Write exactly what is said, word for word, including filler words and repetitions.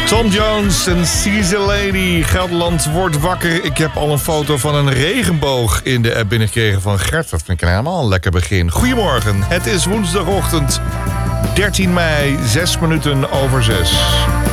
Tom Jones en Caesar Lady. Gelderland wordt wakker. Ik heb al een foto van een regenboog in de app binnengekregen van Gert. Dat vind ik helemaal een lekker begin. Goedemorgen, het is woensdagochtend dertien mei, zes minuten over zes.